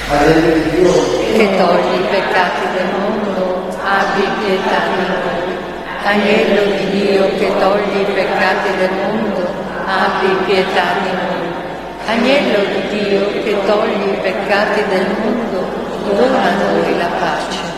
Agnello di Dio che togli i peccati del mondo, abbi pietà di noi. Agnello di Dio che togli i peccati del mondo, abbi pietà di noi. Agnello di Dio che togli i peccati del mondo, dona a noi la pace.